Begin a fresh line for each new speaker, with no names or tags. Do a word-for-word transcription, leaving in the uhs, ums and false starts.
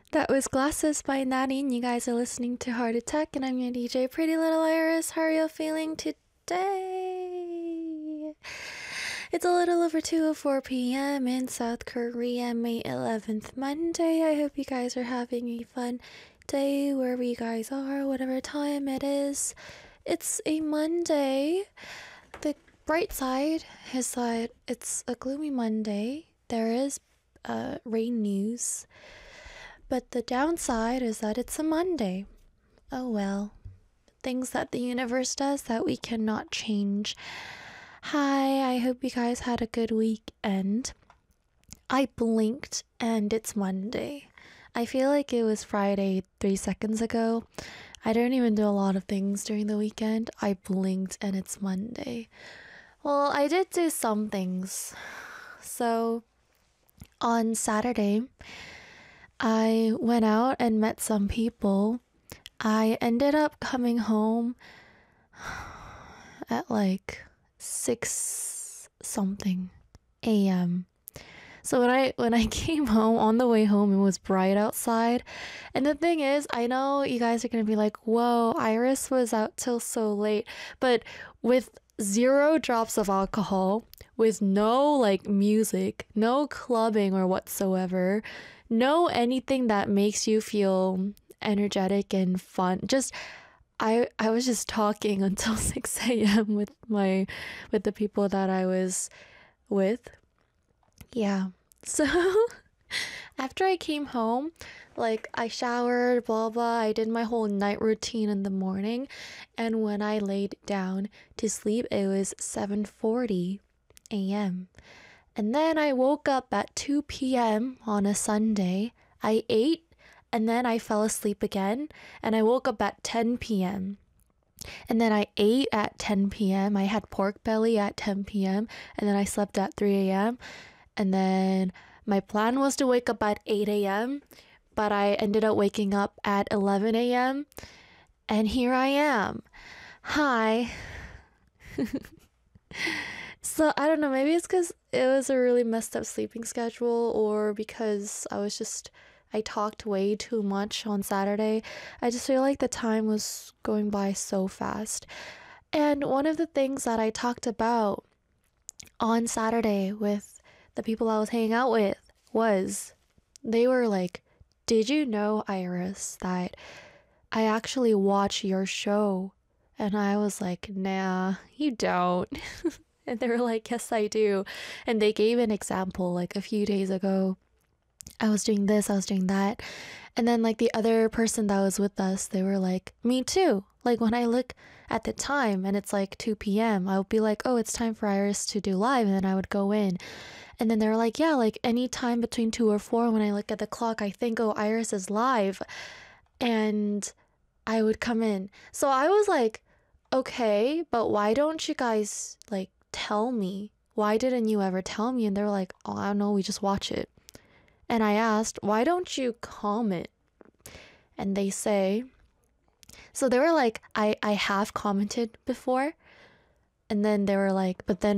That was Glasses by Natty, and you guys are listening to Heart Attack, and I'm your D J, Pretty Little Iris. How are you feeling today? It's a little over two oh four p.m. in South Korea, May eleventh, Monday. I hope you guys are having a fun day wherever you guys are, whatever time it is. It's a Monday. The bright side is that it's a gloomy Monday. There is uh, rain news. But the downside is that it's a Monday. Oh well. Things that the universe does that we cannot change. Hi, I hope you guys had a good weekend. I blinked and it's Monday. I feel like it was Friday three seconds ago. I don't even do a lot of things during the weekend. I blinked and it's Monday. Well, I did do some things. So, on Saturday, I went out and met some people. I ended up coming home at like six something a m. So when I when I came home, on the way home, it was bright outside. And the thing is, I know you guys are gonna be like, whoa, Iris was out till so late. But with zero drops of alcohol, with no like music, no clubbing or whatsoever, no anything that makes you feel energetic and fun. Just I I was just talking until six a.m. with my with the people that I was with. Yeah. So after I came home, like I showered, blah blah, I did my whole night routine in the morning, and when I laid down to sleep, it was seven forty a.m. And then I woke up at two p.m. on a Sunday. I ate, and then I fell asleep again, and I woke up at ten p.m. And then I ate at ten p.m. I had pork belly at ten p.m. and then I slept at three a.m. And then my plan was to wake up at eight a.m., but I ended up waking up at eleven a.m. and here I am. Hi. So I don't know, maybe it's because it was a really messed up sleeping schedule, or because I was just, I talked way too much on Saturday. I just feel like the time was going by so fast. And one of the things that I talked about on Saturday with the people I was hanging out with was, they were like, did you know, Iris, that I actually watch your show? And I was like, nah, you don't. And they were like, yes, I do. And they gave an example, like a few days ago, I was doing this, I was doing that. And then like the other person that was with us, they were like, me too. Like when I look at the time and it's like two p.m., I would be like, oh, it's time for Iris to do live. And then I would go in. And then they were like, yeah, like any time between two or four, when I look at the clock, I think, oh, Iris is live. And I would come in. So I was like, okay, but why don't you guys like tell me? Why didn't you ever tell me? And they were like, oh, I don't know, we just watch it. And I asked, why don't you comment? And they say, so they were like, I, I have commented before. And then they were like, but then